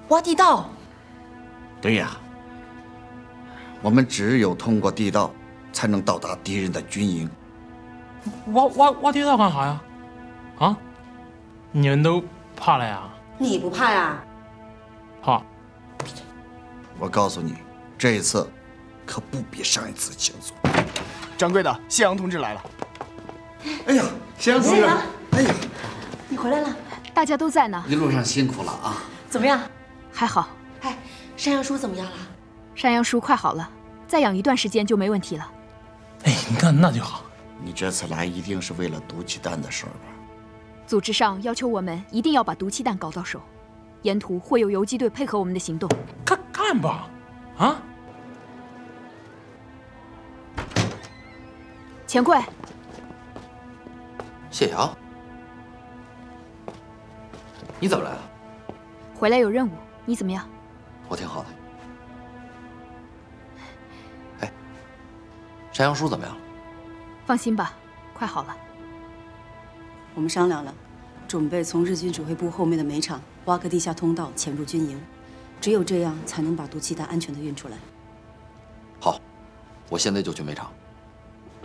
挖地道。 对呀，我们只有通过地道，才能到达敌人的军营。 挖地道干啥呀？啊？你们都怕了呀？ 你不怕呀？ 怕。 我告诉你，这一次可不比上一次轻松。 掌柜的，谢阳同志来了。 哎呀，谢阳同志，哎呀， 你回来了， 大家都在呢。 一路上辛苦了啊！ 怎么样？ 还好。 哎，山羊叔怎么样了？ 山羊叔快好了，再养一段时间就没问题了。 哎，你看那就好。 你这次来一定是为了毒气弹的事儿吧？ 组织上要求我们一定要把毒气弹搞到手，沿途会有游击队配合我们的行动。 干吧，啊！ 钱柜， 谢阳，你怎么来了？ 回来有任务，你怎么样？ 我挺好的。哎，山羊叔怎么样了？ 放心吧，快好了。 我们商量了，准备从日军指挥部后面的煤场挖个地下通道潜入军营，只有这样才能把毒气弹安全地运出来。 好，我现在就去煤场。